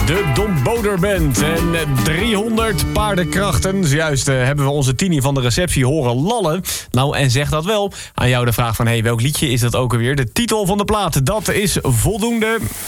De Don Boder Band en 300 paardenkrachten. Zojuist hebben we onze Tini van de receptie horen lallen. Nou, en zeg dat wel. Aan jou de vraag van, welk liedje is dat ook alweer? De titel van de plaat, dat is voldoende.